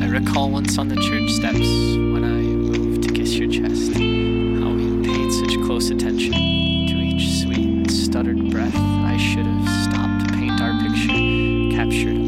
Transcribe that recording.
recall once on the church steps when I moved to kiss your chest, how we paid such close attention to each sweet, stuttered breath. I should have stopped to paint our picture, captured